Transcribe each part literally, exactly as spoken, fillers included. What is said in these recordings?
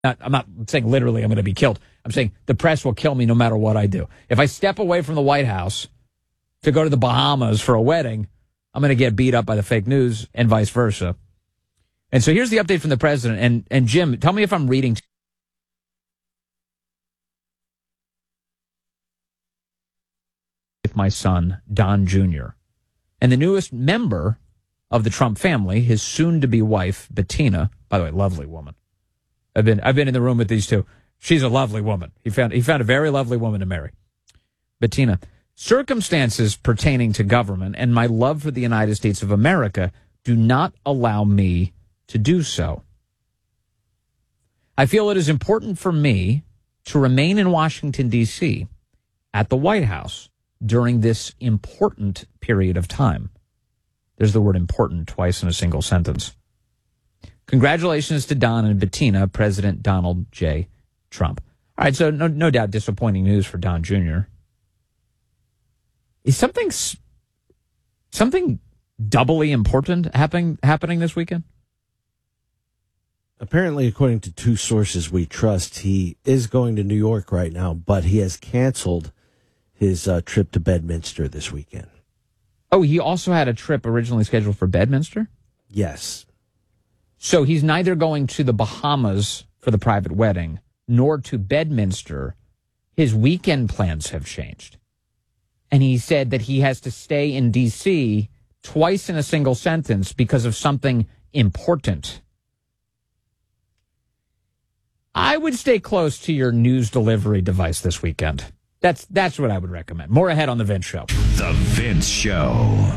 Not, I'm not saying literally I'm going to be killed. I'm saying the press will kill me no matter what I do. If I step away from the White House to go to the Bahamas for a wedding, I'm going to get beat up by the fake news and vice versa. And so here's the update from the president. And, and Jim, tell me if I'm reading with my son, Don Junior And the newest member of the Trump family, his soon-to-be wife, Bettina, by the way, lovely woman. I've been I've been in the room with these two. She's a lovely woman. He found he found a very lovely woman to marry. Bettina. Circumstances pertaining to government and my love for the United States of America do not allow me to do so. I feel it is important for me to remain in Washington, D C at the White House during this important period of time. There's the word important twice in a single sentence. Congratulations to Don and Bettina, President Donald J. Trump. All right, so no, no doubt disappointing news for Don Junior Is something something doubly important happening happening this weekend? Apparently, according to two sources we trust, he is going to New York right now, but he has canceled his uh, trip to Bedminster this weekend. Oh, he also had a trip originally scheduled for Bedminster? Yes. So he's neither going to the Bahamas for the private wedding nor to Bedminster. His weekend plans have changed. And he said that he has to stay in D C twice in a single sentence because of something important. I would stay close to your news delivery device this weekend. That's that's what I would recommend. More ahead on The Vince Show. The Vince Show.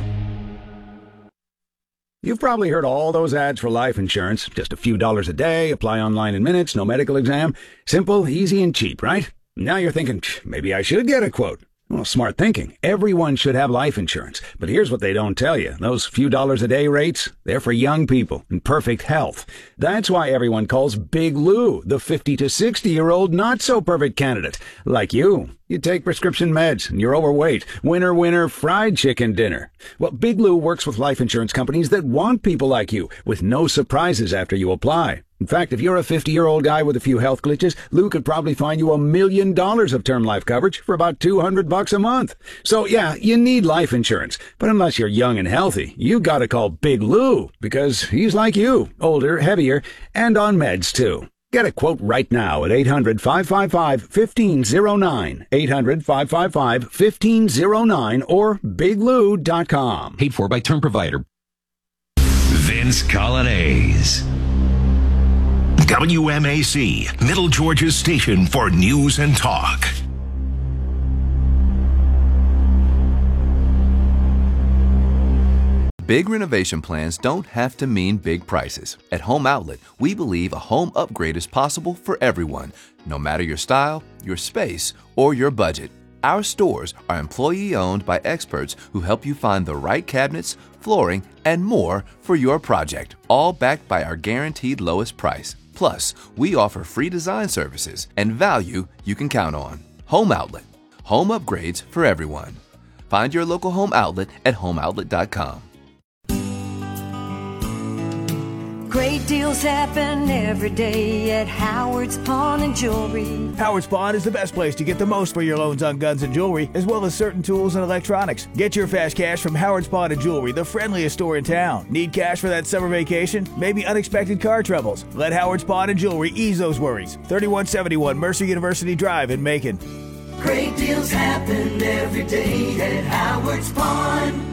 You've probably heard all those ads for life insurance. Just a few dollars a day, apply online in minutes, no medical exam. Simple, easy, and cheap, right? Now you're thinking, maybe I should get a quote. Well, smart thinking. Everyone should have life insurance. But here's what they don't tell you. Those few dollars a day rates, they're for young people in perfect health. That's why everyone calls Big Lou the fifty to sixty-year-old not-so-perfect candidate. Like you. You take prescription meds, and you're overweight. Winner, winner, fried chicken dinner. Well, Big Lou works with life insurance companies that want people like you, with no surprises after you apply. In fact, if you're a fifty-year-old guy with a few health glitches, Lou could probably find you a million dollars of term life coverage for about two hundred bucks a month. So, yeah, you need life insurance. But unless you're young and healthy, you gotta call Big Lou, because he's like you, older, heavier, and on meds, too. Get a quote right now at eight hundred, five five five, one five zero nine, eight hundred, five five five, one five zero nine, or big lou dot com. Paid for by term provider. Vince Colonnese. W M A C, Middle Georgia's station for news and talk. Big renovation plans don't have to mean big prices. At Home Outlet, we believe a home upgrade is possible for everyone, no matter your style, your space, or your budget. Our stores are employee-owned by experts who help you find the right cabinets, flooring, and more for your project, all backed by our guaranteed lowest price. Plus, we offer free design services and value you can count on. Home Outlet. Home upgrades for everyone. Find your local Home Outlet at home outlet dot com. Great deals happen every day at Howard's Pawn and Jewelry. Howard's Pawn is the best place to get the most for your loans on guns and jewelry, as well as certain tools and electronics. Get your fast cash from Howard's Pawn and Jewelry, the friendliest store in town. Need cash for that summer vacation? Maybe unexpected car troubles? Let Howard's Pawn and Jewelry ease those worries. thirty-one seventy-one Mercer University Drive in Macon. Great deals happen every day at Howard's Pawn.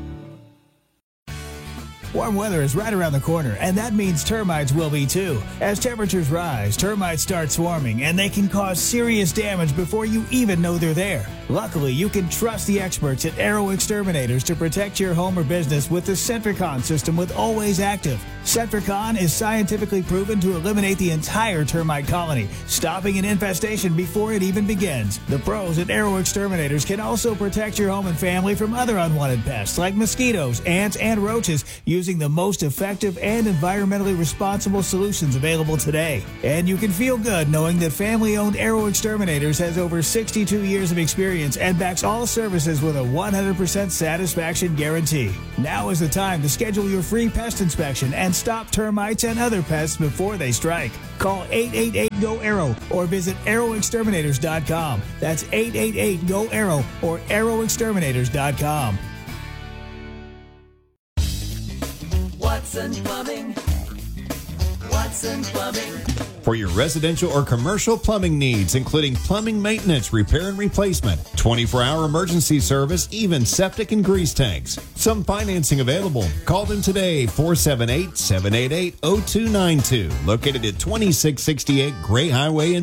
Warm weather is right around the corner, and that means termites will be too. As temperatures rise, termites start swarming, and they can cause serious damage before you even know they're there. Luckily, you can trust the experts at Arrow Exterminators to protect your home or business with the Centricon system with Always Active. Centricon is scientifically proven to eliminate the entire termite colony, stopping an infestation before it even begins. The pros at Arrow Exterminators can also protect your home and family from other unwanted pests like mosquitoes, ants, and roaches using the most effective and environmentally responsible solutions available today. And you can feel good knowing that family-owned Arrow Exterminators has over sixty-two years of experience experience and backs all services with a one hundred percent satisfaction guarantee. Now is the time to schedule your free pest inspection and stop termites and other pests before they strike. Call eight eight eight, G O, ARROW or visit arrow exterminators dot com. That's eight eight eight, G O, ARROW or arrow exterminators dot com. Watson Plumbing. Watson Plumbing. For your residential or commercial plumbing needs, including plumbing maintenance, repair and replacement, twenty-four hour emergency service, even septic and grease tanks. Some financing available. Call them today, four seven eight, seven eight eight, zero two nine two. Located at twenty-six sixty-eight Gray Highway in